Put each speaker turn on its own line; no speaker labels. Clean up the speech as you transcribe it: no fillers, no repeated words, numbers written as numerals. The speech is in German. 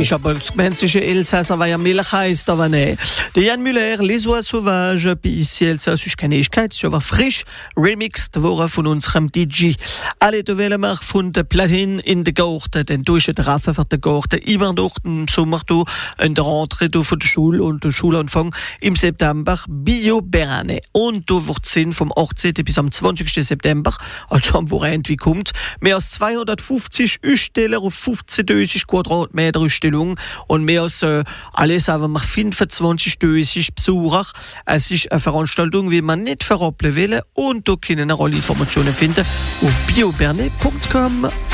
Ich habe als gemeinsche Elsässer war ja Milchreis da war ne. Der Jan Müller, Les Oies Sauvages, bei ici Elsassisch Kenigkeit, so war frisch remixed worden von unserem DJ. Alle du wählen wir von der Platine in der Garten, denn du ist der Raffe für den Garten immer durch im Sommer du in der Rentrée von der Schule und der Schulanfang im September Bio Berane. Und du wird Sinn vom 18. bis am 20. September, also am Wochenende wie kommt, mehr als 250 Aussteller auf 15.000 Quadratmeter Ausstellung und mehr als alles haben wir 25.000 Besucher. Es ist eine Veranstaltung, wie man nicht verrappeln will, und du können alle Informationen finden auf bioberne.com.